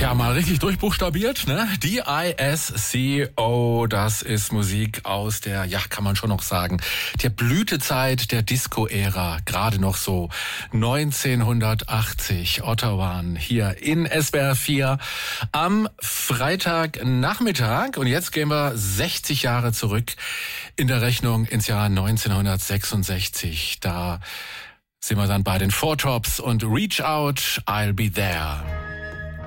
Ja, mal richtig durchbuchstabiert, ne? DISCO, das ist Musik aus der, ja, kann man schon noch sagen, der Blütezeit der Disco-Ära, gerade noch so 1980, Ottawa, hier in SWR 4 am Freitagnachmittag. Und jetzt gehen wir 60 Jahre zurück in der Rechnung ins Jahr 1966. Da sind wir dann bei den Four Tops und Reach Out, I'll Be There.